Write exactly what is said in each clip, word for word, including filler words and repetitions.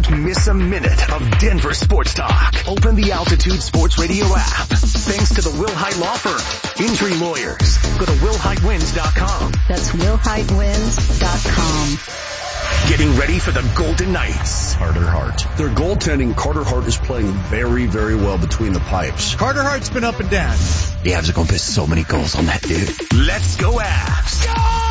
Don't miss a minute of Denver sports talk. Open the Altitude Sports Radio app. Thanks to the Wilhite Law Firm. Injury lawyers. Go to wilhite wins dot com. That's wilhite wins dot com. Getting ready for the Golden Knights. Carter Hart. Their goaltending, Carter Hart is playing very, very well between the pipes. Carter Hart's been up and down. The Avs are going to put so many goals on that dude. Let's go Avs.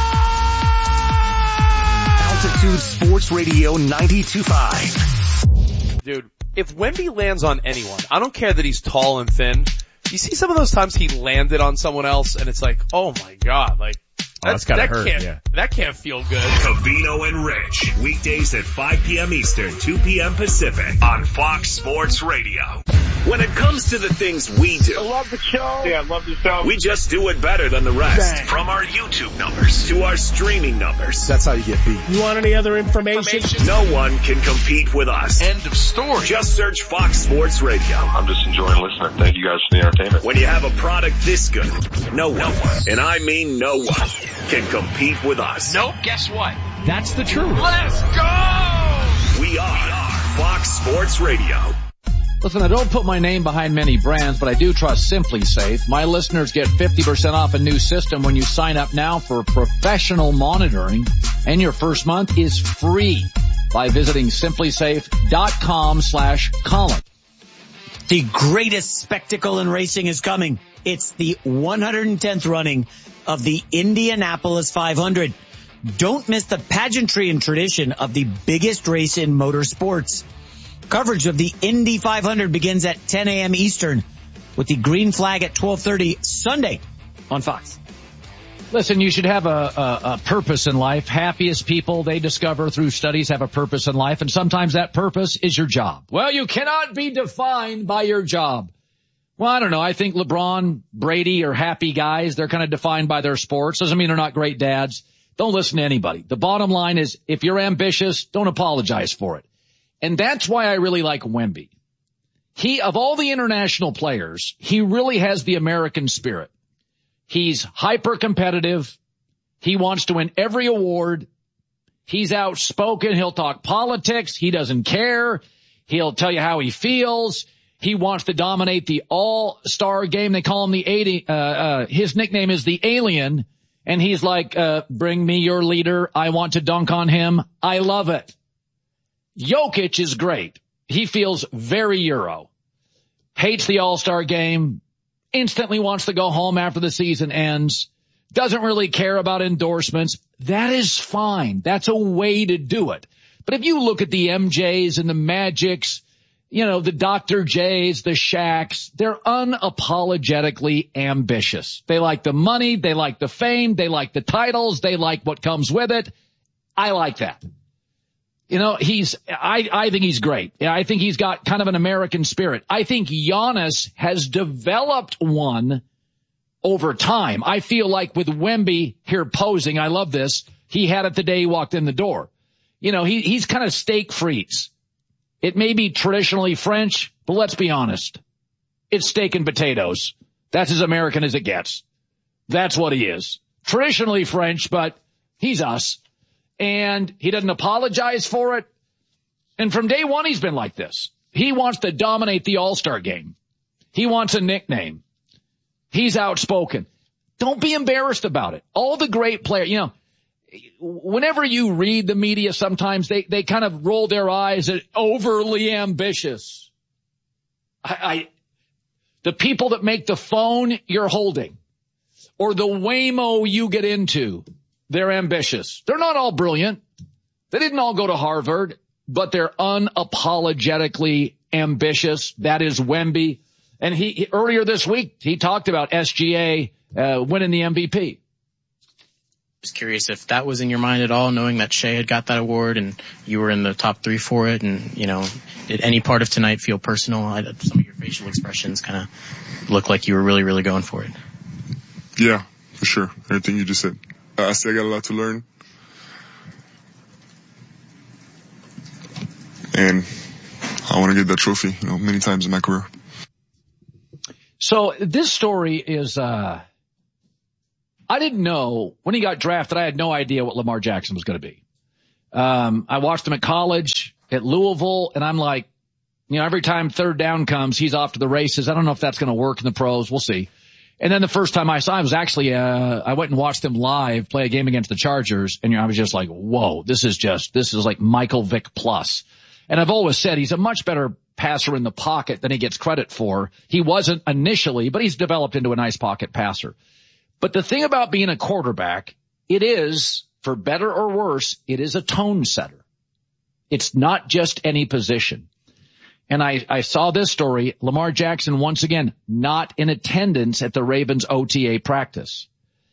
Go! Altitude Sports Radio ninety-two point five. Dude, if Wemby lands on anyone, I don't care that he's tall and thin. You see some of those times he landed on someone else and it's like, oh my God, like, Oh, that's gotta that hurt, can't, yeah. That can't feel good. Covino and Rich, weekdays at five p.m. Eastern, two p.m. Pacific on Fox Sports Radio. When it comes to the things we do, I love the show. Yeah, I love the show. We just do it better than the rest. Dang. From our YouTube numbers to our streaming numbers. That's how you get beat. You want any other information? information? No one can compete with us. End of story. Just search Fox Sports Radio. I'm just enjoying listening. Thank you guys for the entertainment. When you have a product this good, no one, and I mean no one, can compete with us. Nope, guess what? That's the truth. Let's go! We are Fox Sports Radio. Listen, I don't put my name behind many brands, but I do trust Simply Safe. My listeners get fifty percent off a new system when you sign up now for professional monitoring, and your first month is free by visiting simplysafe.com slash Colin. The greatest spectacle in racing is coming. It's the one hundred tenth running of the Indianapolis five hundred. Don't miss the pageantry and tradition of the biggest race in motorsports. Coverage of the Indy five hundred begins at ten a.m. Eastern with the green flag at twelve thirty Sunday on Fox. Listen, you should have a, a, a purpose in life. Happiest people, they discover through studies, have a purpose in life, and sometimes that purpose is your job. Well, you cannot be defined by your job. Well, I don't know. I think LeBron, Brady are happy guys. They're kind of defined by their sports. Doesn't mean they're not great dads. Don't listen to anybody. The bottom line is, if you're ambitious, don't apologize for it. And that's why I really like Wemby. He, of all the international players, he really has the American spirit. He's hyper competitive. He wants to win every award. He's outspoken. He'll talk politics. He doesn't care. He'll tell you how he feels. He wants to dominate the all-star game. They call him the eighty, uh, uh, his nickname is the Alien. And he's like, uh, bring me your leader. I want to dunk on him. I love it. Jokic is great. He feels very Euro. Hates the all-star game. Instantly wants to go home after the season ends. Doesn't really care about endorsements. That is fine. That's a way to do it. But if you look at the M Js and the Magics, you know, the Doctor Js, the Shaqs, they're unapologetically ambitious. They like the money. They like the fame. They like the titles. They like what comes with it. I like that. You know, he's, I, I think he's great. I think he's got kind of an American spirit. I think Giannis has developed one over time. I feel like with Wemby here posing, I love this. He had it the day he walked in the door. You know, he, he's kind of steak frites. It may be traditionally French, but let's be honest. It's steak and potatoes. That's as American as it gets. That's what he is. Traditionally French, but he's us. And he doesn't apologize for it. And from day one, he's been like this. He wants to dominate the all-star game. He wants a nickname. He's outspoken. Don't be embarrassed about it. All the great players, you know, whenever you read the media, sometimes they, they kind of roll their eyes at overly ambitious. I, I, the people that make the phone you're holding or the Waymo you get into, they're ambitious. They're not all brilliant. They didn't all go to Harvard, but they're unapologetically ambitious. That is Wemby. And he, earlier this week, he talked about S G A, uh, winning the M V P. Just curious if that was in your mind at all, knowing that Shea had got that award and you were in the top three for it. And, you know, did any part of tonight feel personal? I, some of your facial expressions kind of look like you were really, really going for it. Yeah, for sure. Everything you just said. Uh, I still got a lot to learn. And I want to get that trophy, you know, many times in my career. So this story is, uh, I didn't know when he got drafted. I had no idea what Lamar Jackson was going to be. Um, I watched him at college. at Louisville, and I'm like, you know, every time third down comes, he's off to the races. I don't know if that's going to work in the pros. We'll see. And then the first time I saw him was actually, uh, I went and watched him live play a game against the Chargers, and you know, I was just like, whoa, this is just, this is like Michael Vick plus. And I've always said he's a much better passer in the pocket than he gets credit for. He wasn't initially, but he's developed into a nice pocket passer. But the thing about being a quarterback, it is, for better or worse, it is a tone setter. It's not just any position. And I, I saw this story, Lamar Jackson once again, not in attendance at the Ravens O T A practice.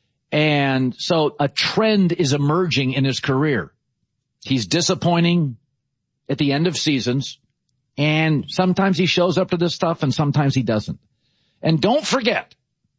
And so a trend is emerging in his career. He's disappointing at the end of seasons, and sometimes he shows up to this stuff and sometimes he doesn't. And don't forget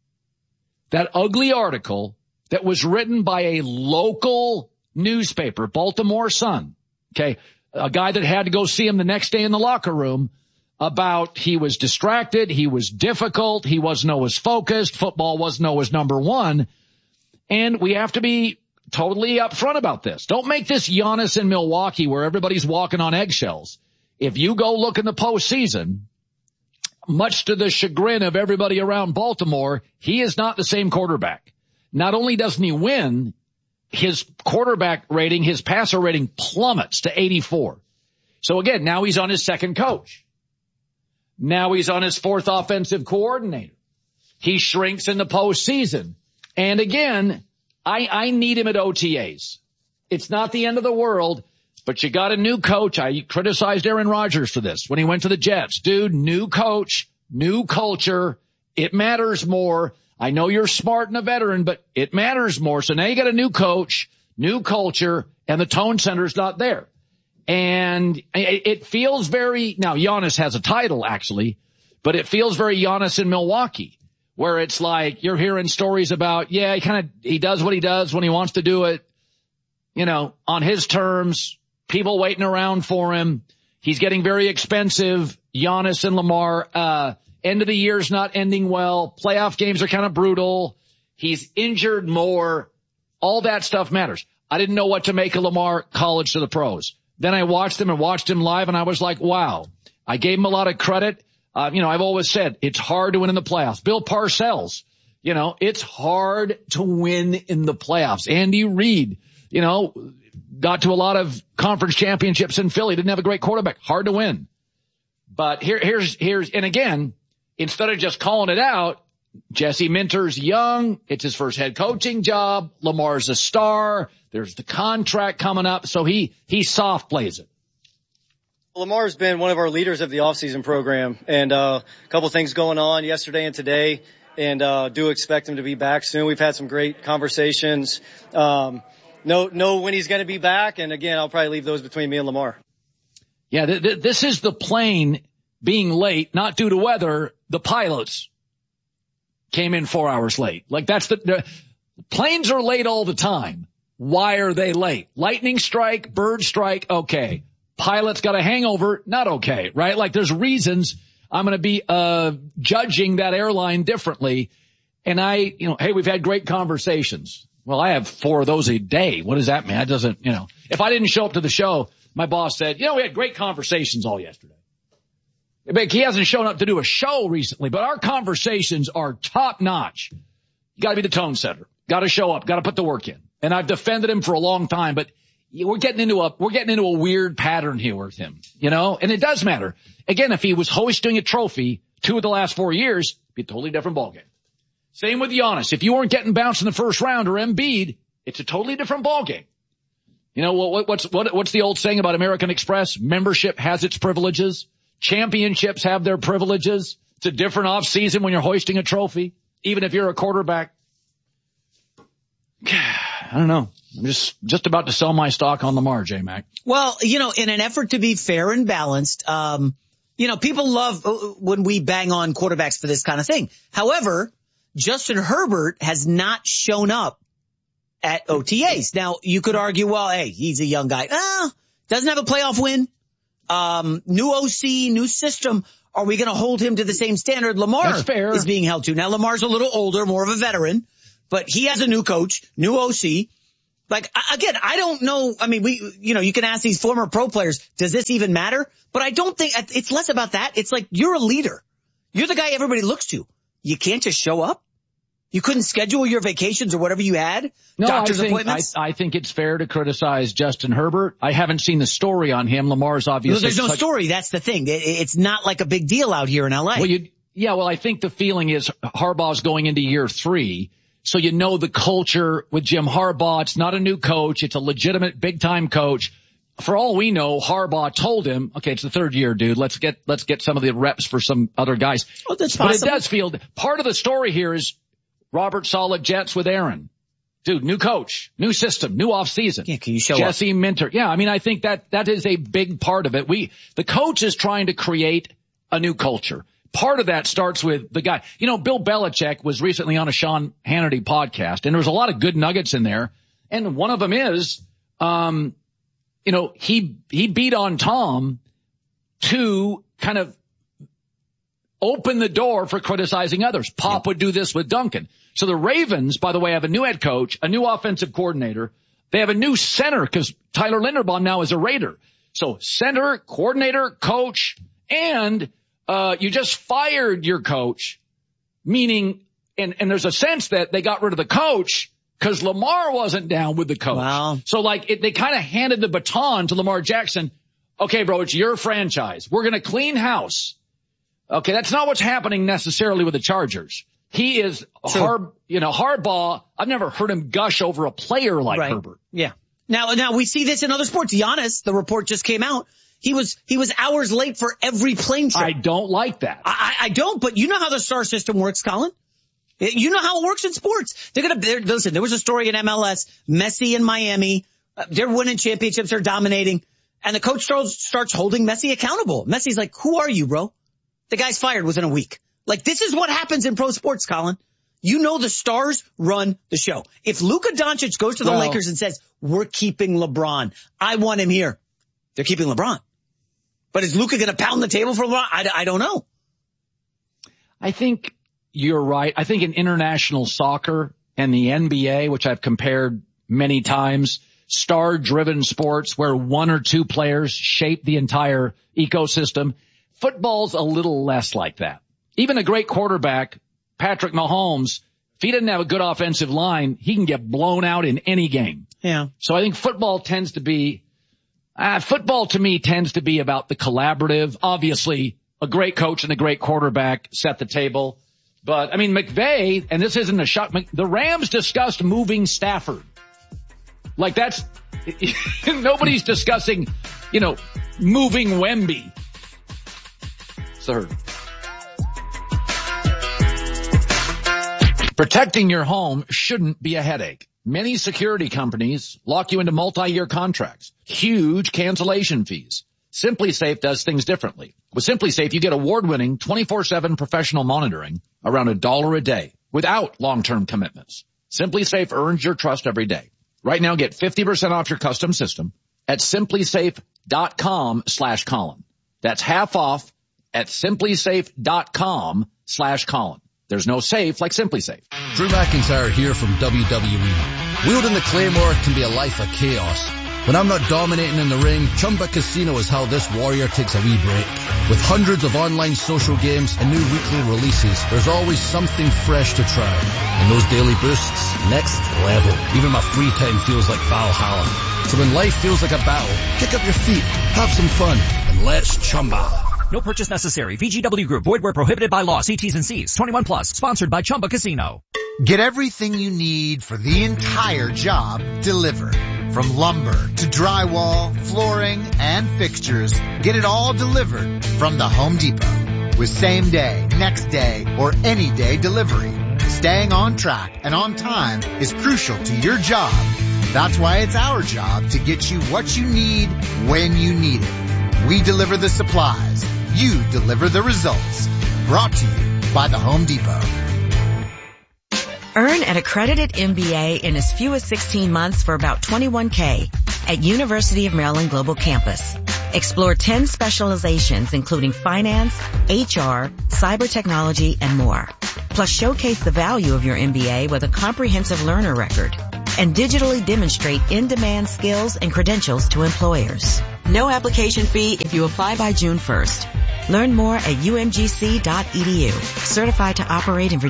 that ugly article that was written by a local newspaper, Baltimore Sun, okay, a guy that had to go see him the next day in the locker room about he was distracted, he was difficult, he wasn't always focused, football wasn't always number one. And we have to be totally upfront about this. Don't make this Giannis in Milwaukee where everybody's walking on eggshells. If you go look in the postseason, much to the chagrin of everybody around Baltimore, he is not the same quarterback. Not only doesn't he win, his quarterback rating, his passer rating plummets to eighty-four. So again, now he's on his second coach. Now he's on his fourth offensive coordinator. He shrinks in the postseason. And again, I, I need him at O T As. It's not the end of the world, but you got a new coach. I criticized Aaron Rodgers for this when he went to the Jets. Dude, new coach, new culture. It matters more. I know you're smart and a veteran, but it matters more. So now you got a new coach, new culture, and the tone center's not there. And it feels very, now Giannis has a title actually, but it feels very Giannis in Milwaukee, where it's like you're hearing stories about, yeah, he kind of, he does what he does when he wants to do it, you know, on his terms, people waiting around for him. He's getting very expensive. Giannis and Lamar, uh, end of the year's not ending well. Playoff games are kind of brutal. He's injured more. All that stuff matters. I didn't know what to make of Lamar college to the pros. Then I watched him and watched him live, and I was like, wow. I gave him a lot of credit. Uh, you know, I've always said it's hard to win in the playoffs. Bill Parcells, you know, it's hard to win in the playoffs. Andy Reid, you know, got to a lot of conference championships in Philly. Didn't have a great quarterback. Hard to win. But here, here's, here's, and again, instead of just calling it out, Jesse Minter's young. It's his first head coaching job. Lamar's a star. There's the contract coming up. So he, he soft plays it. Lamar's been one of our leaders of the offseason program, and uh, a couple things going on yesterday and today, and uh, do expect him to be back soon. We've had some great conversations. Um, know, know when he's going to be back, and again, I'll probably leave those between me and Lamar. Yeah, th- th- this is the plane being late, not due to weather. The pilots came in four hours late. Like that's the, the planes are late all the time. Why are they late? Lightning strike, bird strike, okay. Pilots got a hangover, not okay, right? Like there's reasons I'm going to be uh judging that airline differently. And I, you know, hey, we've had great conversations. Well, I have four of those a day. What does that mean? That doesn't, you know, if I didn't show up to the show, my boss said, you know, we had great conversations all yesterday. He hasn't shown up to do a show recently, but our conversations are top notch. You got to be the tone setter. Got to show up. Got to put the work in. And I've defended him for a long time, but we're getting into a, we're getting into a weird pattern here with him, you know, and it does matter. Again, if he was hoisting a trophy two of the last four years, it'd be a totally different ballgame. Same with Giannis. If you weren't getting bounced in the first round or Embiid, it's a totally different ballgame. You know, what, what's, what, what's the old saying about American Express? Membership has its privileges. Championships have their privileges. It's a different off season when you're hoisting a trophy, even if you're a quarterback. I don't know. I'm just, just about to sell my stock on Lamar, J-Mac. Well, you know, in an effort to be fair and balanced, um, you know, people love when we bang on quarterbacks for this kind of thing. However, Justin Herbert has not shown up at O T As. Now, you could argue, well, hey, he's a young guy. Ah, doesn't have a playoff win. Um, new O C, new system. Are we going to hold him to the same standard Lamar That's fair. is being held to? Now, Lamar's a little older, more of a veteran, but he has a new coach, new O C. Like, again, I don't know. I mean, we, you know, you can ask these former pro players, does this even matter? But I don't think it's less about that. It's like, you're a leader. You're the guy everybody looks to. You can't just show up. You couldn't schedule your vacations or whatever you had. No, doctor's I think, appointments. I, I think it's fair to criticize Justin Herbert. I haven't seen the story on him. Lamar's obviously. No, there's no such, story. That's the thing. It, it's not like a big deal out here in L A. Well, you, yeah, well, I think the feeling is Harbaugh's going into year three. So you know the culture with Jim Harbaugh. It's not a new coach. It's a legitimate big-time coach. For all we know, Harbaugh told him, okay, it's the third year, dude. Let's get, let's get some of the reps for some other guys. Oh, that's but possible. It does feel, part of the story here is Robert Saleh Jets with Aaron. Dude, new coach, new system, new offseason. Yeah, can you show Jesse up? Minter. Yeah, I mean, I think that, that is a big part of it. We, the coach is trying to create a new culture. Part of that starts with the guy. You know, Bill Belichick was recently on a Sean Hannity podcast, and there was a lot of good nuggets in there. And one of them is, um, you know, he, he beat on Tom to kind of open the door for criticizing others. Pop yeah. would do this with Duncan. So the Ravens, by the way, have a new head coach, a new offensive coordinator. They have a new center because Tyler Linderbaum now is a Raider. So center, coordinator, coach, and Uh, you just fired your coach, meaning, and, and there's a sense that they got rid of the coach because Lamar wasn't down with the coach. Wow. So like it, they kind of handed the baton to Lamar Jackson. Okay, bro, it's your franchise. We're going to clean house. Okay, that's not what's happening necessarily with the Chargers. He is hard, you know, Harbaugh. I've never heard him gush over a player like right. Herbert. Yeah. Now, now we see this in other sports. Giannis, the report just came out. He was, he was hours late for every plane trip. I don't like that. I, I don't, but you know how the star system works, Colin. You know how it works in sports. They're gonna, they're, listen, there was a story in M L S, Messi in Miami. Uh, they're winning championships, they're dominating. And the coach starts, starts holding Messi accountable. Messi's like, who are you, bro? The guy's fired within a week. Like, this is what happens in pro sports, Colin. You know the stars run the show. If Luka Doncic goes to the well, Lakers and says, we're keeping LeBron, I want him here, they're keeping LeBron. But is Luka going to pound the table for LeBron? I, I don't know. I think you're right. I think in international soccer and the N B A, which I've compared many times, star-driven sports where one or two players shape the entire ecosystem, football's a little less like that. Even a great quarterback, Patrick Mahomes, if he doesn't have a good offensive line, he can get blown out in any game. Yeah. So I think football tends to be Uh, football to me tends to be about the collaborative. Obviously, a great coach and a great quarterback set the table. But, I mean, McVay, and this isn't a shock, the Rams discussed moving Stafford. Like that's, nobody's discussing, you know, moving Wemby. Third. Protecting your home shouldn't be a headache. Many security companies lock you into multi-year contracts, huge cancellation fees. SimpliSafe does things differently. With SimpliSafe, you get award-winning twenty-four seven professional monitoring around a dollar a day without long-term commitments. SimpliSafe earns your trust every day. Right now, get fifty percent off your custom system at simplysafe.com slash Colin. That's half off at simplysafe.com slash Colin. There's no safe like SimpliSafe. Drew McIntyre here from W W E. Wielding the Claymore can be a life of chaos. When I'm not dominating in the ring, Chumba Casino is how this warrior takes a wee break. With hundreds of online social games and new weekly releases, there's always something fresh to try. And those daily boosts, next level. Even my free time feels like Valhalla. So when life feels like a battle, kick up your feet, have some fun, and let's Chumba. No purchase necessary. V G W Group. Void where prohibited by law. See T's and C's. twenty-one plus. Sponsored by Chumba Casino. Get everything you need for the entire job delivered. From lumber to drywall, flooring, and fixtures, get it all delivered from the Home Depot. With same day, next day, or any day delivery. Staying on track and on time is crucial to your job. That's why it's our job to get you what you need when you need it. We deliver the supplies. You deliver the results. Brought to you by the Home Depot. Earn an accredited M B A in as few as sixteen months for about twenty-one K at University of Maryland Global Campus. Explore ten specializations including finance, H R, cyber technology, and more. Plus showcase the value of your M B A with a comprehensive learner record. and digitally demonstrate in-demand skills and credentials to employers. No application fee if you apply by June first. Learn more at U M G C dot E D U. Certified to operate in Virginia.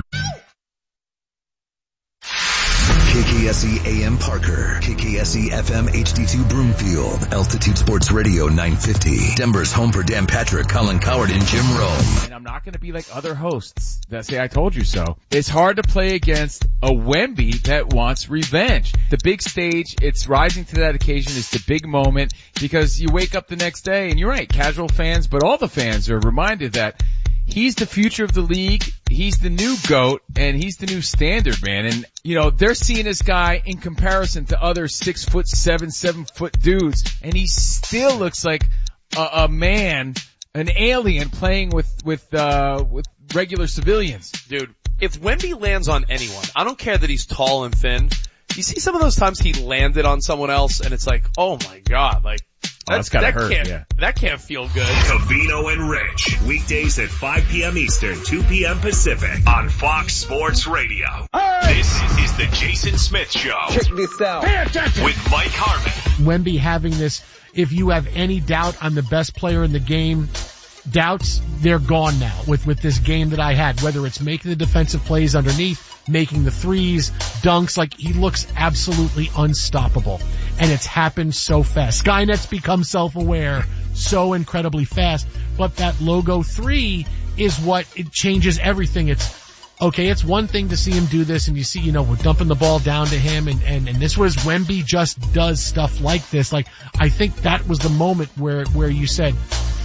K K S E A M Parker, K K S E F M H D two Broomfield, Altitude Sports Radio nine fifty, Denver's home for Dan Patrick, Colin Coward, and Jim Rome. And I'm not going to be like other hosts that say I told you so. It's hard to play against a Wemby that wants revenge. The big stage, it's rising to that occasion. It's the big moment because you wake up the next day and you're right, casual fans, but all the fans are reminded that he's the future of the league. He's the new GOAT and he's the new standard, man. And, you know, they're seeing this guy in comparison to other six foot seven, seven foot dudes. And he still looks like a, a man, an alien playing with, with, uh, with regular civilians. Dude, if Wemby lands on anyone, I don't care that he's tall and thin. You see some of those times he landed on someone else and it's like, oh my God, like, Oh, that's gotta that hurt, can't, yeah. That can't feel good. Covino and Rich, weekdays at five p.m. Eastern, two p.m. Pacific on Fox Sports Radio. Hey! This is the Jason Smith Show. Check this out. Pay attention. With Mike Harmon. Wemby having this, if you have any doubt I'm the best player in the game, doubts, they're gone now with, with this game that I had, whether it's making the defensive plays underneath, making the threes, dunks, like he looks absolutely unstoppable. And it's happened so fast. Skynet's become self-aware so incredibly fast, but that logo three is what it changes everything. It's, okay, it's one thing to see him do this and you see, you know, we're dumping the ball down to him and, and, and this was Wemby just does stuff like this. Like, I think that was the moment where, where you said,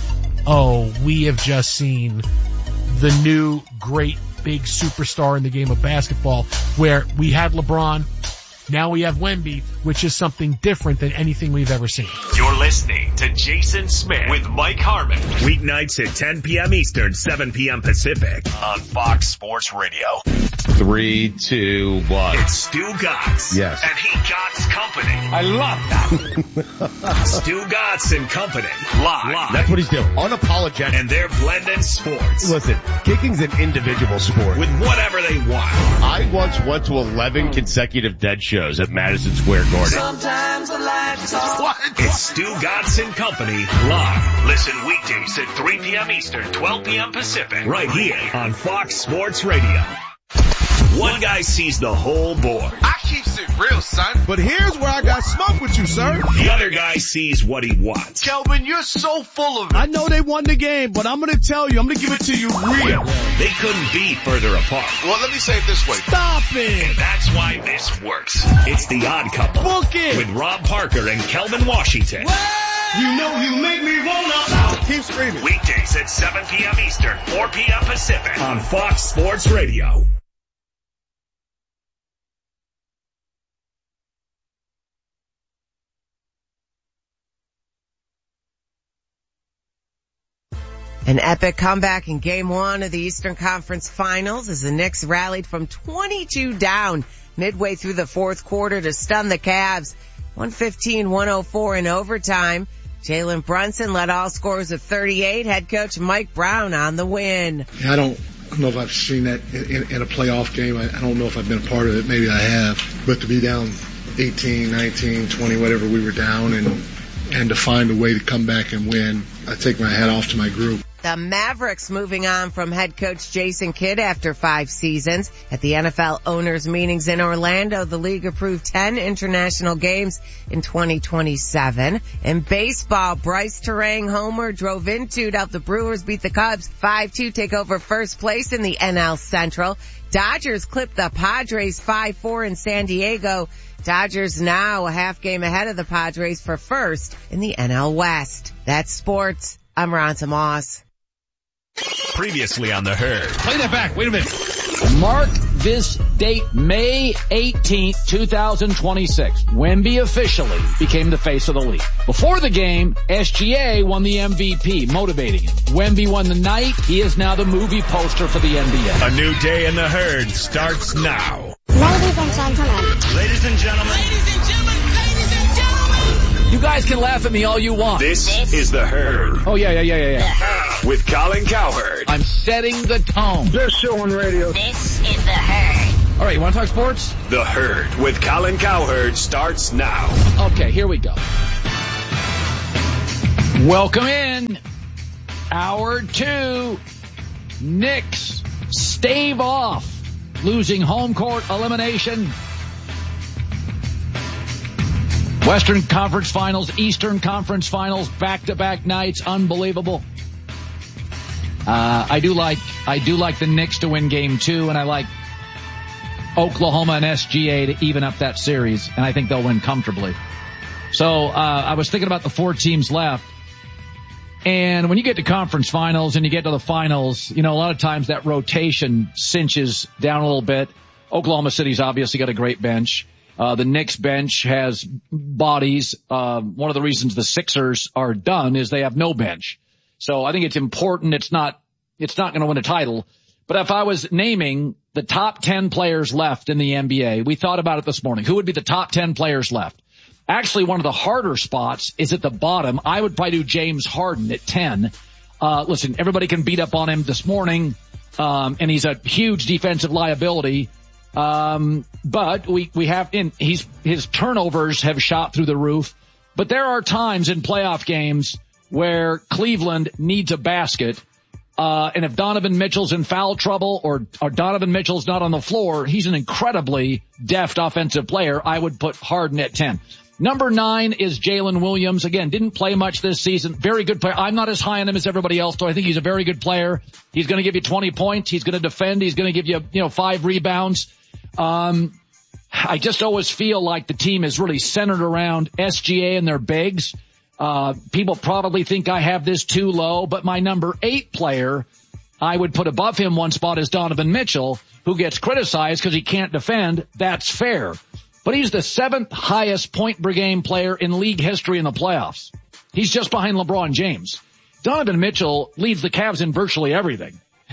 oh, we have just seen the new great big superstar in the game of basketball where we had LeBron, now we have Wemby, which is something different than anything we've ever seen. You're listening to Jason Smith with Mike Harmon. Weeknights at ten p.m. Eastern, seven p.m. Pacific on Fox Sports Radio. Three, two, one. It's Stu Gotts. Yes. And he Gotts Company. I love that. Stu Gotts and Company. Live. Live. That's what he's doing. Unapologetic. And they're blending sports. Listen, kicking's an individual sport. With whatever they want. I once went to eleven consecutive dead shows at Madison Square Garden. Sometimes I like to talk. What? It's Stu Gotts and Company live. Listen weekdays at three p.m. Eastern, twelve p.m. Pacific. Right here on Fox Sports Radio. One guy sees the whole board. I keeps it real, son. But here's where I got smoke with you, sir. The other guy sees what he wants. Kelvin, you're so full of it. I know they won the game, but I'm going to tell you, I'm going to give it to you real. They couldn't be further apart. Well, let me say it this way. Stop it. And that's why this works. It's The Odd Couple. Book it. With Rob Parker and Kelvin Washington. Well, you know you make me wanna. Keep screaming. Weekdays at seven p.m. Eastern, four p.m. Pacific on Fox Sports Radio. An epic comeback in game one of the Eastern Conference Finals as the Knicks rallied from twenty-two down midway through the fourth quarter to stun the Cavs. one fifteen one oh four in overtime. Jalen Brunson led all scorers of thirty-eight. Head coach Mike Brown on the win. I don't know if I've seen that in, in a playoff game. I, I don't know if I've been a part of it. Maybe I have. But to be down eighteen, nineteen, twenty, whatever we were down, and and to find a way to come back and win, I take my hat off to my group. The Mavericks moving on from head coach Jason Kidd after five seasons. At the N F L owners meetings in Orlando, the league approved ten international games in twenty twenty-seven. In baseball, Bryce Terang homer drove into to help the Brewers beat the Cubs five two, take over first place in the N L Central. Dodgers clipped the Padres five four in San Diego. Dodgers now a half game ahead of the Padres for first in the N L West. That's sports. I'm Ronta Moss. Previously on The Herd. Play that back. Wait a minute. Mark this date, May eighteenth, twenty twenty-six. Wemby officially became the face of the league. Before the game, S G A won the M V P, motivating him. Wemby won the night. He is now the movie poster for the N B A. A new day in The Herd starts now. Ladies and gentlemen. Ladies and gentlemen. Ladies and gentlemen. Ladies and gentlemen. You guys can laugh at me all you want. This, this is The Herd. Oh, yeah, yeah, yeah, yeah, yeah. With Colin Cowherd. I'm setting the tone. Best show on radio. This is The Herd. All right, you want to talk sports? The Herd with Colin Cowherd starts now. Okay, here we go. Welcome in. Hour two. Knicks stave off losing home court elimination. Western Conference Finals, Eastern Conference Finals, back-to-back nights, unbelievable. Uh, I do like, I do like the Knicks to win game two, and I like Oklahoma and S G A to even up that series, and I think they'll win comfortably. So, uh, I was thinking about the four teams left. And when you get to conference finals and you get to the finals, you know, a lot of times that rotation cinches down a little bit. Oklahoma City's obviously got a great bench. Uh, the Knicks bench has bodies. Uh, one of the reasons the Sixers are done is they have no bench. So I think it's important. It's not, it's not going to win a title. But if I was naming the top ten players left in the N B A, we thought about it this morning. Who would be the top ten players left? Actually, one of the harder spots is at the bottom. I would probably do James Harden at ten. Uh, listen, everybody can beat up on him this morning, um, and he's a huge defensive liability. Um, but we, we have in, he's, his turnovers have shot through the roof. But there are times in playoff games where Cleveland needs a basket. Uh, and if Donovan Mitchell's in foul trouble or, or Donovan Mitchell's not on the floor, he's an incredibly deft offensive player. I would put Harden at ten. Number nine is Jalen Williams. Again, didn't play much this season. Very good player. I'm not as high on him as everybody else, so I think he's a very good player. He's going to give you twenty points. He's going to defend. He's going to give you, you know, five rebounds. Um, I just always feel like the team is really centered around S G A and their bigs. Uh, people probably think I have this too low, but my number eight player, I would put above him one spot is Donovan Mitchell, who gets criticized because he can't defend. That's fair. But he's the seventh highest point per game player in league history in the playoffs. He's just behind LeBron James. Donovan Mitchell leads the Cavs in virtually everything.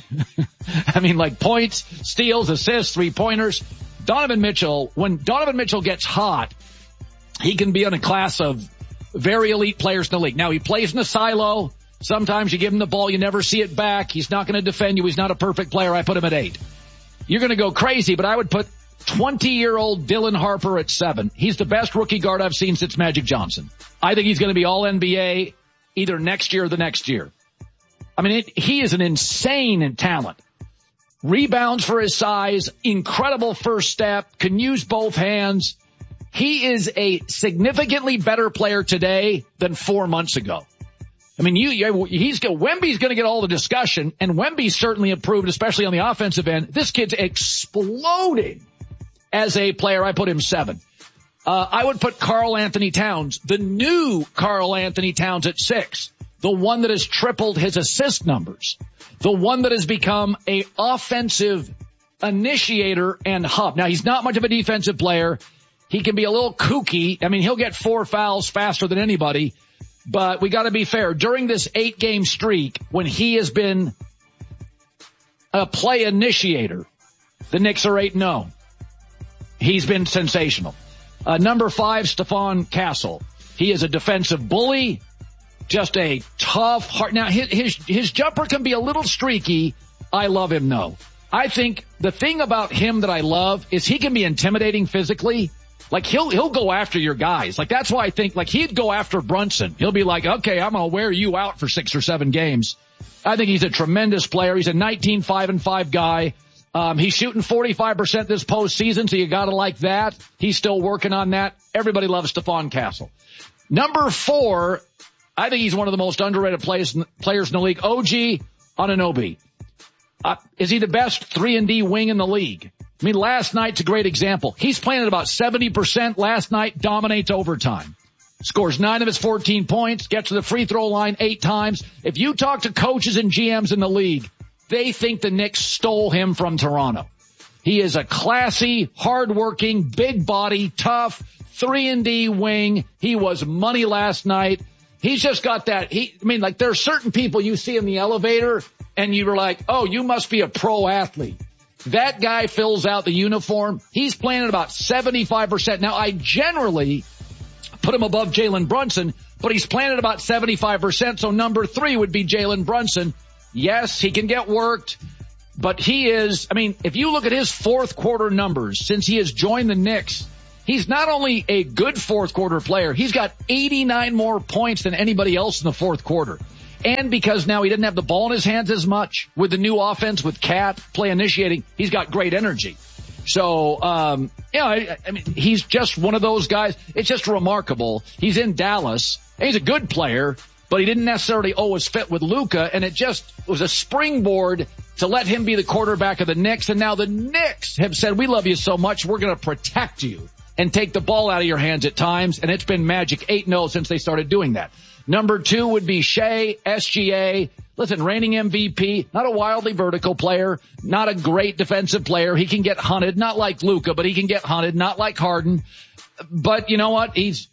I mean, like points, steals, assists, three-pointers. Donovan Mitchell, when Donovan Mitchell gets hot, he can be in a class of very elite players in the league. Now, he plays in a silo. Sometimes you give him the ball, you never see it back. He's not going to defend you. He's not a perfect player. I put him at eight. You're going to go crazy, but I would put twenty-year-old Dylan Harper at seven. He's the best rookie guard I've seen since Magic Johnson. I think he's going to be all N B A either next year or the next year. I mean, it, he is an insane talent. Rebounds for his size, incredible first step, can use both hands. He is a significantly better player today than four months ago. I mean, you, you he's Wemby's going to get all the discussion, and Wemby's certainly improved, especially on the offensive end. This kid's exploding as a player. I put him seven. Uh, I would put Karl Anthony Towns, the new Karl Anthony Towns, at six. The one that has tripled his assist numbers. The one that has become a offensive initiator and hub. Now, he's not much of a defensive player. He can be a little kooky. I mean, he'll get four fouls faster than anybody. But we got to be fair. During this eight-game streak, when he has been a play initiator, the Knicks are eight and oh. He's been sensational. Uh, number five, Stephon Castle. He is a defensive bully, just a tough heart. Now, his, his, his jumper can be a little streaky. I love him, no. I think the thing about him that I love is he can be intimidating physically. Like, he'll, he'll go after your guys. Like, that's why I think, like, he'd go after Brunson. He'll be like, okay, I'm gonna wear you out for six or seven games. I think he's a tremendous player. He's a nineteen five and five guy. Um, he's shooting forty-five percent this postseason, so you gotta like that. He's still working on that. Everybody loves Stephon Castle. Number four, I think he's one of the most underrated players, players in the league. O G Anunoby. Uh, is he the best three and D wing in the league? I mean, last night's a great example. He's playing at about seventy percent last night, dominates overtime. Scores nine of his fourteen points, gets to the free throw line eight times. If you talk to coaches and G Ms in the league, they think the Knicks stole him from Toronto. He is a classy, hardworking, big body, tough, three and D wing. He was money last night. He's just got that. He, I mean, like, there are certain people you see in the elevator and you're like, oh, you must be a pro athlete. That guy fills out the uniform. He's playing at about seventy-five percent. Now, I generally put him above Jalen Brunson, but he's playing at about seventy-five percent, so number three would be Jalen Brunson. Yes, he can get worked. but he is, I mean, if you look at his fourth quarter numbers since he has joined the Knicks, he's not only a good fourth quarter player, he's got eighty-nine more points than anybody else in the fourth quarter. And because now he didn't have the ball in his hands as much with the new offense with Cat play initiating, he's got great energy. So, um, you know, I, I mean, he's just one of those guys. It's just remarkable. He's in Dallas. And he's a good player, but he didn't necessarily always fit with Luka, and it just was a springboard to let him be the quarterback of the Knicks. And now the Knicks have said, we love you so much, we're going to protect you and take the ball out of your hands at times. And it's been magic eight and oh since they started doing that. Number two would be Shea, S G A. Listen, reigning M V P, not a wildly vertical player, not a great defensive player. He can get hunted, not like Luka, but he can get hunted, not like Harden. But you know what? He's,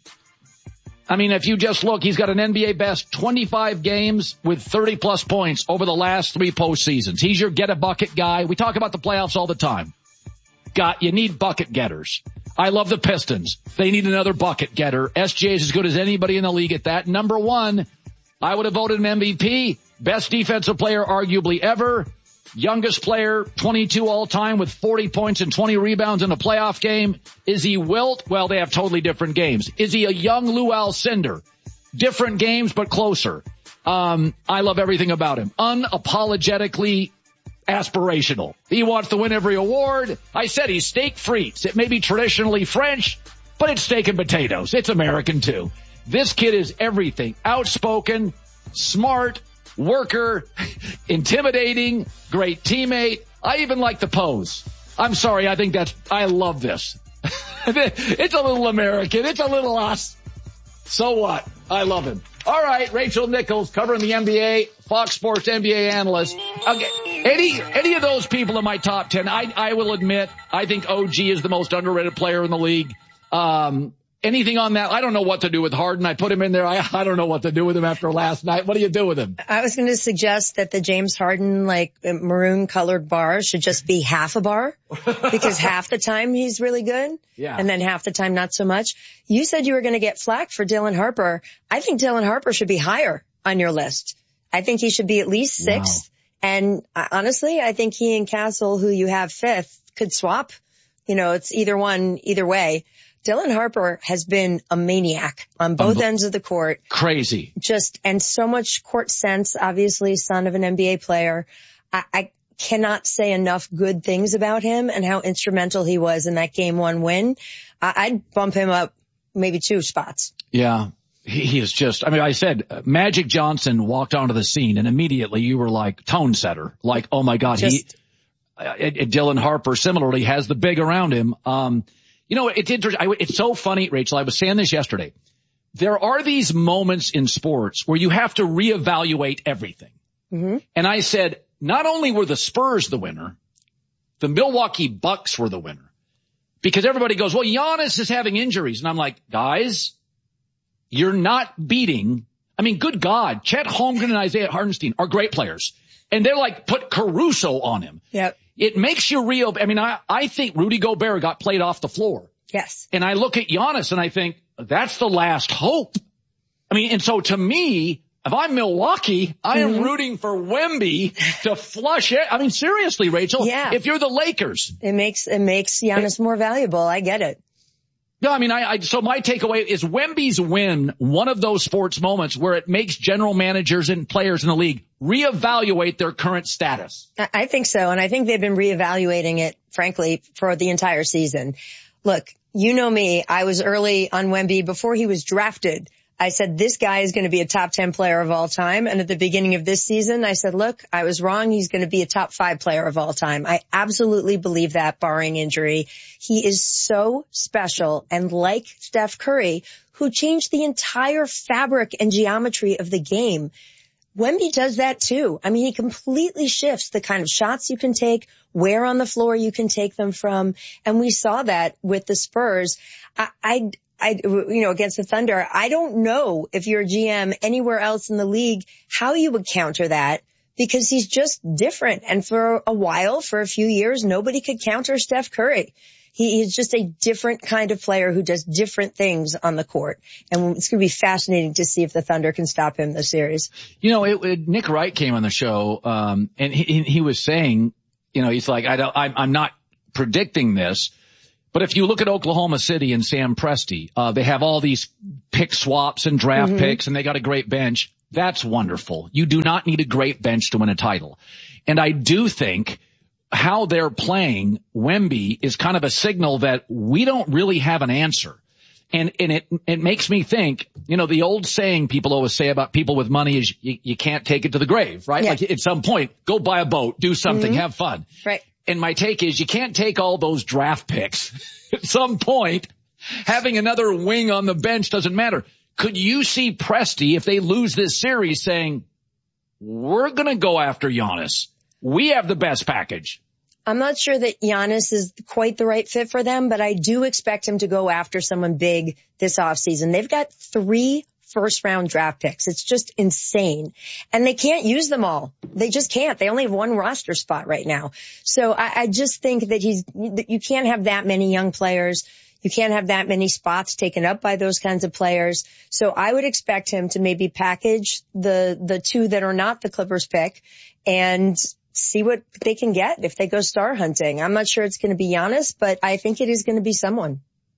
I mean, if you just look, he's got an N B A best twenty-five games with thirty plus points over the last three postseasons. He's your get a bucket guy. We talk about the playoffs all the time. Got, you need bucket getters. I love the Pistons. They need another bucket getter. S G A is as good as anybody in the league at that. Number one, I would have voted him M V P. Best defensive player arguably ever. Youngest player, twenty-two all time with forty points and twenty rebounds in a playoff game. Is he Wilt? Well, they have totally different games. Is he a young Lou Alcindor? Different games, but closer. Um, I love everything about him. Unapologetically aspirational. He wants to win every award. I said he's steak frites. It may be traditionally French, but it's steak and potatoes. It's American too. This kid is everything. Outspoken, smart, worker, intimidating, great teammate. I even like the pose. I'm sorry. I think that's, I love this. It's a little American. It's a little us. So what? I love him. All right. Rachel Nichols covering the N B A, Fox Sports N B A analyst. Okay. Any, any of those people in my top ten, I, I will admit, I think O G is the most underrated player in the league. Um, Anything on that? I don't know what to do with Harden. I put him in there. I, I don't know what to do with him after last night. What do you do with him? I was going to suggest that the James Harden, like, maroon colored bar should just be half a bar because half the time he's really good. Yeah. And then half the time not so much. You said you were going to get flack for Dylan Harper. I think Dylan Harper should be higher on your list. I think he should be at least sixth. Wow. And uh, honestly, I think he and Castle, who you have fifth, could swap. You know, it's either one, either way. Dylan Harper has been a maniac on both ends of the court. Crazy. Just, and so much court sense, obviously son of an N B A player. I, I cannot say enough good things about him and how instrumental he was in that game one win. I, I'd bump him up maybe two spots. Yeah. He, he is just, I mean, I said uh, Magic Johnson walked onto the scene and immediately you were like tone setter. Like, oh my God, just, he, uh, Dylan Harper similarly has the big around him. Um, You know, it's interesting. It's so funny, Rachel. I was saying this yesterday. There are these moments in sports where you have to reevaluate everything. Mm-hmm. And I said, not only were the Spurs the winner, the Milwaukee Bucks were the winner. Because everybody goes, well, Giannis is having injuries. And I'm like, guys, you're not beating. I mean, good God, Chet Holmgren and Isaiah Hartenstein are great players. And they're like, put Caruso on him. Yep. It makes you real. I mean, I, I think Rudy Gobert got played off the floor. Yes. And I look at Giannis and I think that's the last hope. I mean, and so to me, if I'm Milwaukee, I am mm-hmm. rooting for Wemby to flush it. I mean, seriously, Rachel. Yeah. If you're the Lakers. It makes, it makes Giannis it, more valuable. I get it. No, I mean, I, I, so my takeaway is Wemby's win, one of those sports moments where it makes general managers and players in the league reevaluate their current status. I think so. And I think they've been reevaluating it, frankly, for the entire season. Look, you know me. I was early on Wemby before he was drafted. I said, this guy is going to be a top ten player of all time. And at the beginning of this season, I said, look, I was wrong. He's going to be a top five player of all time. I absolutely believe that, barring injury. He is so special. And like Steph Curry, who changed the entire fabric and geometry of the game, Wemby does that too. I mean, he completely shifts the kind of shots you can take, where on the floor you can take them from. And we saw that with the Spurs. I, I I, you know, against the Thunder, I don't know if you're a G M anywhere else in the league, how you would counter that, because he's just different. And for a while, for a few years, nobody could counter Steph Curry. He is just a different kind of player who does different things on the court. And it's going to be fascinating to see if the Thunder can stop him this series. You know, it, it, Nick Wright came on the show, um, and he, he was saying You know, he's like, I don't, I'm, I'm not predicting this. But if you look at Oklahoma City and Sam Presti, uh, they have all these pick swaps and draft mm-hmm. picks, and they got a great bench. That's wonderful. You do not need a great bench to win a title. And I do think how they're playing Wemby is kind of a signal that we don't really have an answer. And, and it, it makes me think, you know, the old saying people always say about people with money is you, you can't take it to the grave, right? Yeah. Like at some point, go buy a boat, do something, mm-hmm. have fun. Right. And my take is you can't take all those draft picks. At some point, having another wing on the bench doesn't matter. Could you see Presti, if they lose this series, saying, we're going to go after Giannis. We have the best package. I'm not sure that Giannis is quite the right fit for them, but I do expect him to go after someone big this offseason. They've got three first round draft picks. It's just insane. And they can't use them all. They just can't. They only have one roster spot right now. So I, I just think that he's, that you can't have that many young players. You can't have that many spots taken up by those kinds of players. So I would expect him to maybe package the, the two that are not the Clippers pick and see what they can get if they go star hunting. I'm not sure it's going to be Giannis, but I think it is going to be someone.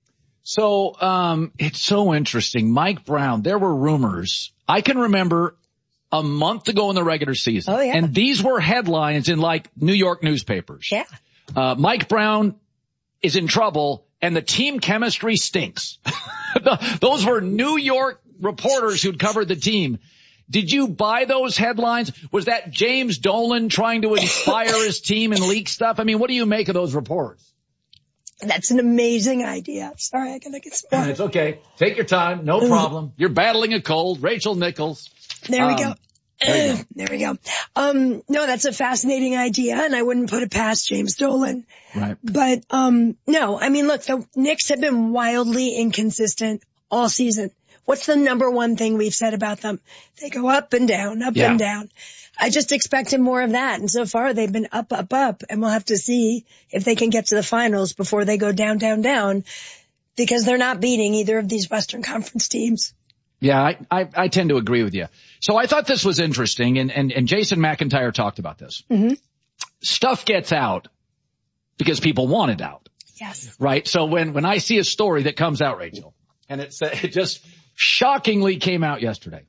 So, um, it's so interesting. Mike Brown, there were rumors. I can remember a month ago in the regular season. Oh, yeah. And these were headlines in like New York newspapers. Yeah. Uh, Mike Brown is in trouble and the team chemistry stinks. Those were New York reporters who'd covered the team. Did you buy those headlines? Was that James Dolan trying to inspire his team and leak stuff? I mean, what do you make of those reports? That's an amazing idea. Sorry, I gotta get some water. It's okay. Take your time. No problem. You're battling a cold. Rachel Nichols. There we um, go. There, you go. There we go. Um, no, that's a fascinating idea, and I wouldn't put it past James Dolan. Right. But, um, no, I mean, look, the Knicks have been wildly inconsistent all season. What's the number one thing we've said about them? They go up and down, up yeah. and down. I just expected more of that. And so far they've been up, up, up. And we'll have to see if they can get to the finals before they go down, down, down, because they're not beating either of these Western Conference teams. Yeah, I, I, I tend to agree with you. So I thought this was interesting, and, and, and Jason McIntyre talked about this. Mm-hmm. Stuff gets out because people want it out. Yes. Right? So when, when I see a story that comes out, Rachel, and it's, it just shockingly came out yesterday.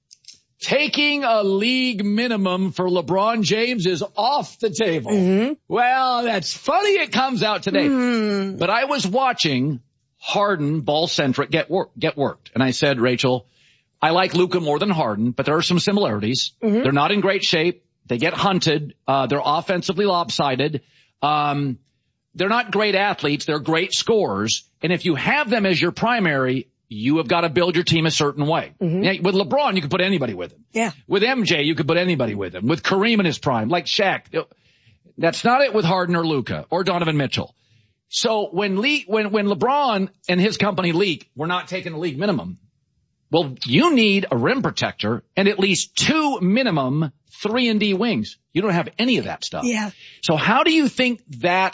Taking a league minimum for LeBron James is off the table. Mm-hmm. Well, that's funny it comes out today. Mm. But I was watching Harden, ball-centric, get, work, get worked. And I said, Rachel, I like Luka more than Harden, but there are some similarities. Mm-hmm. They're not in great shape. They get hunted. Uh, they're offensively lopsided. Um, they're not great athletes. They're great scorers. And if you have them as your primary, you have got to build your team a certain way. Mm-hmm. Yeah, with LeBron, you could put anybody with him. Yeah. With M J, you could put anybody with him. With Kareem in his prime, like Shaq. That's not it with Harden or Luka or Donovan Mitchell. So when Le- when when LeBron and his company leak, we're not taking the league minimum. Well, you need a rim protector and at least two minimum three and D wings. You don't have any of that stuff. Yeah. So how do you think that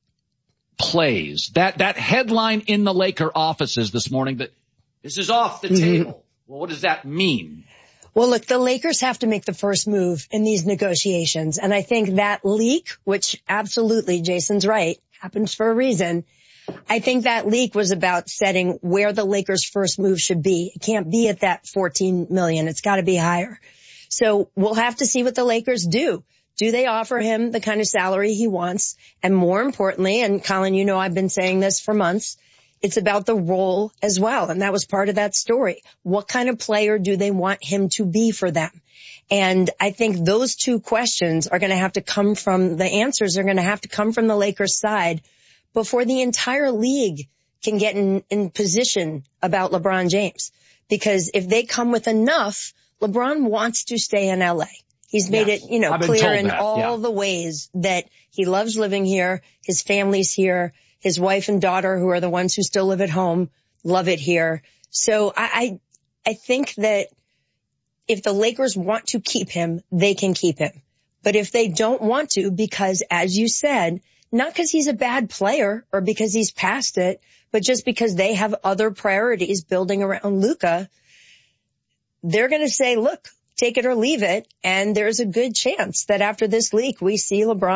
plays? That that headline in the Laker offices this morning that this is off the table. Well, what does that mean? Well, look, the Lakers have to make the first move in these negotiations. And I think that leak, which absolutely, Jason's right, happens for a reason. I think that leak was about setting where the Lakers' first move should be. It can't be at that fourteen million. It's got to be higher. So we'll have to see what the Lakers do. Do they offer him the kind of salary he wants? And more importantly, and Colin, you know I've been saying this for months, it's about the role as well. And that was part of that story. What kind of player do they want him to be for them? And I think those two questions are going to have to come from, the answers are going to have to come from the Lakers side before the entire league can get in, in position about LeBron James. Because if they come with enough, LeBron wants to stay in L A. He's made yes. it, you know, I've been clear told in that. all yeah. the ways that he loves living here. His family's here. His wife and daughter, who are the ones who still live at home, love it here. So I, I, I think that if the Lakers want to keep him, they can keep him. But if they don't want to, because as you said, not because he's a bad player or because he's past it, but just because they have other priorities building around Luka, they're going to say, look, take it or leave it. And there's a good chance that after this leak, we see LeBron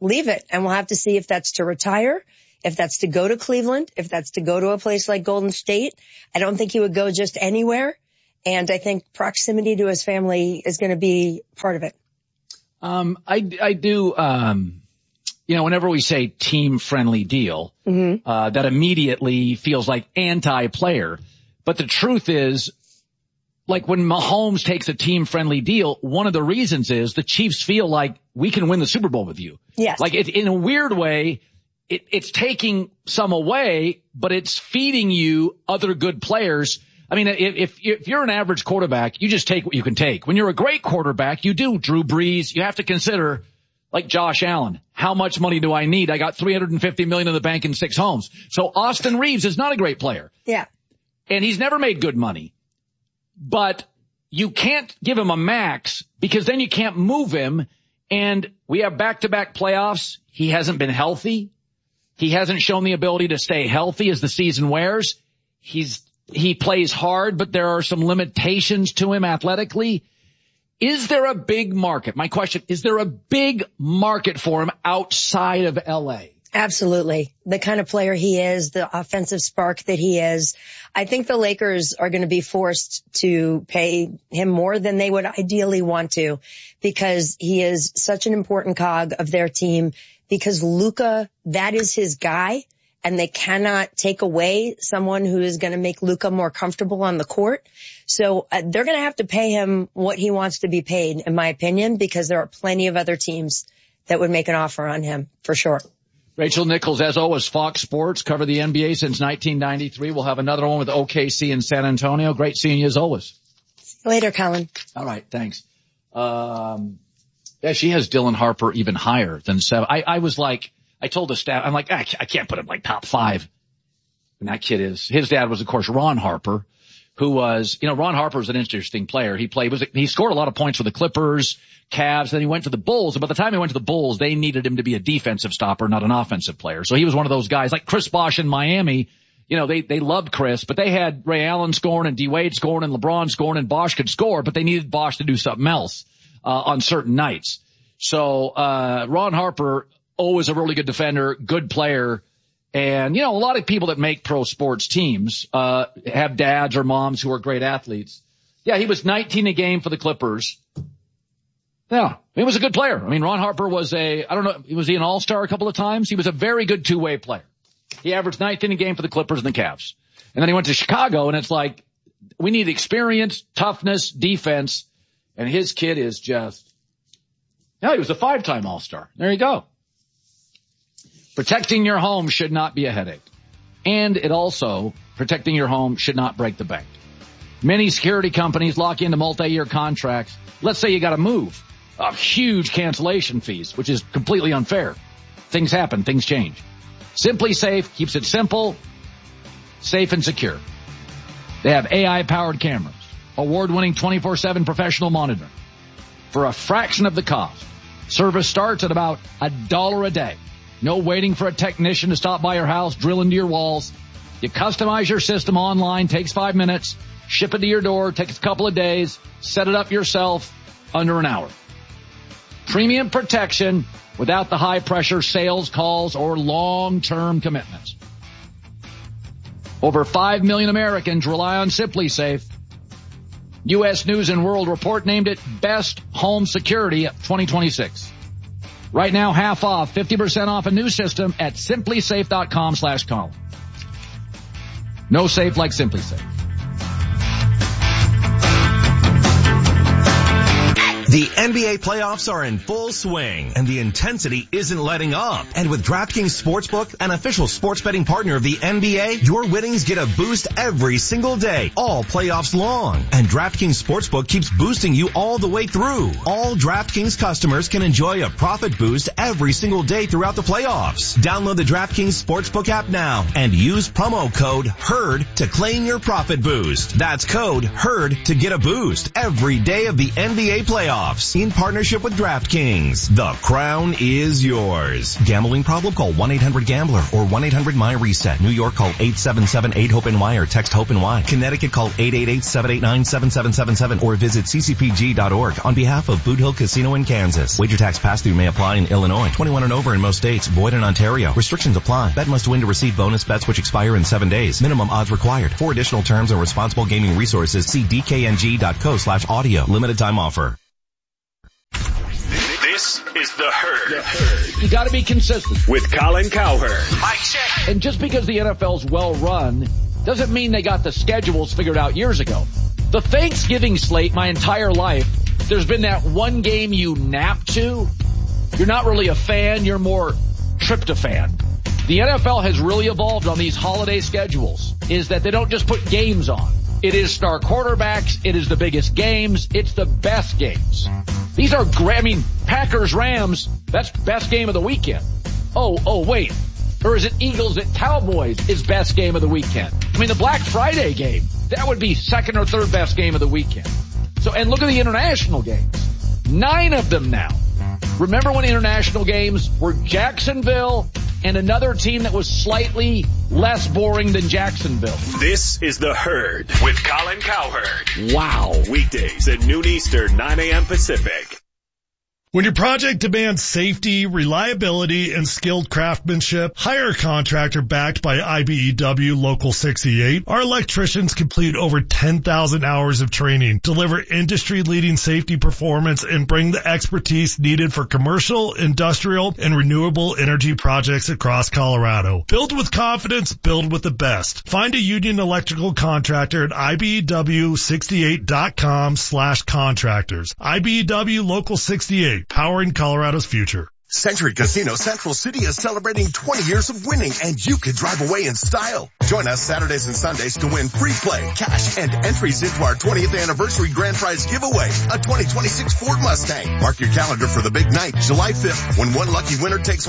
leave it. And we'll have to see if that's to retire, if that's to go to Cleveland, if that's to go to a place like Golden State. I don't think he would go just anywhere. And I think proximity to his family is going to be part of it. Um, I, I do, um, you know, whenever we say team-friendly deal, mm-hmm. uh, that immediately feels like anti-player. But the truth is, like when Mahomes takes a team-friendly deal, one of the reasons is the Chiefs feel like we can win the Super Bowl with you. Yes. Like it, in a weird way, it, it's taking some away, but it's feeding you other good players. I mean, if, if you're an average quarterback, you just take what you can take. When you're a great quarterback, you do. Drew Brees, you have to consider, like Josh Allen, how much money do I need? I got three hundred fifty million dollars in the bank and six homes. So Austin Reeves is not a great player. Yeah. And he's never made good money. But you can't give him a max because then you can't move him. And we have back-to-back playoffs. He hasn't been healthy. He hasn't shown the ability to stay healthy as the season wears. He's, he plays hard, but there are some limitations to him athletically. Is there a big market? My question, is there a big market for him outside of L A? Absolutely. The kind of player he is, the offensive spark that he is. I think the Lakers are going to be forced to pay him more than they would ideally want to because he is such an important cog of their team because Luka, that is his guy, and they cannot take away someone who is going to make Luka more comfortable on the court. So uh, they're going to have to pay him what he wants to be paid, in my opinion, because there are plenty of other teams that would make an offer on him for sure. Rachel Nichols, as always, Fox Sports, cover the N B A since nineteen ninety-three. We'll have another one with O K C in San Antonio. Great seeing you as always. See you later, Colin. All right, thanks. Um, yeah, she has Dylan Harper even higher than seven. I, I was like, I told the staff, I'm like, I can't put him like top five. And that kid is, his dad was, of course, Ron Harper, who was, you know, Ron Harper is an interesting player. He played, was, he scored a lot of points for the Clippers, Cavs, then he went to the Bulls. And by the time he went to the Bulls, they needed him to be a defensive stopper, not an offensive player. So he was one of those guys like Chris Bosh in Miami. You know, they, they loved Chris, but they had Ray Allen scoring and D Wade scoring and LeBron scoring and Bosh could score, but they needed Bosh to do something else, uh, on certain nights. So, uh, Ron Harper, always a really good defender, good player. And, you know, a lot of people that make pro sports teams, uh, have dads or moms who are great athletes. Yeah, he was nineteen a game for the Clippers. Yeah, he was a good player. I mean, Ron Harper was a, I don't know, was he an all-star a couple of times? He was a very good two-way player. He averaged nineteen a game for the Clippers and the Cavs. And then he went to Chicago, and it's like, we need experience, toughness, defense, and his kid is just, yeah, he was a five-time all-star. There you go. Protecting your home should not be a headache. And it also, protecting your home should not break the bank. Many security companies lock into multi-year contracts. Let's say you got to move. Uh, huge cancellation fees, which is completely unfair. Things happen. Things change. Simply Safe keeps it simple, safe, and secure. They have A I-powered cameras, award-winning twenty-four seven professional monitoring. For a fraction of the cost, service starts at about a dollar a day. No waiting for a technician to stop by your house, drill into your walls. You customize your system online, takes five minutes, ship it to your door, takes a couple of days, set it up yourself under an hour. Premium protection without the high-pressure sales calls or long-term commitments. Over five million Americans rely on Simply Safe. U S News and World Report named it Best Home Security twenty twenty-six. Right now, half off, fifty percent off a new system at simplysafe.com slash Colin. No safe like Simply Safe. The N B A playoffs are in full swing, and the intensity isn't letting up. And with DraftKings Sportsbook, an official sports betting partner of the N B A, your winnings get a boost every single day, all playoffs long. And DraftKings Sportsbook keeps boosting you all the way through. All DraftKings customers can enjoy a profit boost every single day throughout the playoffs. Download the DraftKings Sportsbook app now and use promo code HERD to claim your profit boost. That's code HERD to get a boost every day of the N B A playoffs. playoffs. In partnership with DraftKings, the crown is yours. Gambling problem? Call one eight hundred gambler or one eight hundred my reset. New York, call eight seven seven eight hope N Y or text HOPE-NY. Connecticut, call eight eight eight seven eight nine seven seven seven seven or visit c c p g dot org on behalf of Boot Hill Casino in Kansas. Wager tax pass-through may apply in Illinois. twenty-one and over in most states. Void in Ontario. Restrictions apply. Bet must win to receive bonus bets which expire in seven days. Minimum odds required. For additional terms and responsible gaming resources, see d k n g dot co slash audio. Limited time offer. This is The Herd. The Herd. You gotta be consistent. With Colin Cowherd. Mike check. And just because the N F L's well run doesn't mean they got the schedules figured out years ago. The Thanksgiving slate my entire life, there's been that one game you nap to. You're not really a fan, you're more tryptophan. The N F L has really evolved on these holiday schedules, is that they don't just put games on. It is star quarterbacks, it is the biggest games, it's the best games. These are great, I mean, Packers, Rams, that's best game of the weekend. Oh, oh, wait. Or is it Eagles at Cowboys is best game of the weekend? I mean, the Black Friday game, that would be second or third best game of the weekend. So, and look at the international games. Nine of them now. Remember when international games were Jacksonville and another team that was slightly less boring than Jacksonville? This is The Herd with Colin Cowherd. Wow. Weekdays at noon Eastern, nine a.m. Pacific. When your project demands safety, reliability, and skilled craftsmanship, hire a contractor backed by I B E W Local sixty-eight. Our electricians complete over ten thousand hours of training, deliver industry-leading safety performance, and bring the expertise needed for commercial, industrial, and renewable energy projects across Colorado. Build with confidence, build with the best. Find a union electrical contractor at I B E W sixty-eight dot com slash contractors. I B E W Local sixty-eight. Powering Colorado's future. Century Casino Central City is celebrating twenty years of winning, and you could drive away in style. Join us Saturdays and Sundays to win free play, cash, and entries into our twentieth anniversary grand prize giveaway, a twenty twenty-six Ford Mustang. Mark your calendar for the big night, July fifth, when one lucky winner takes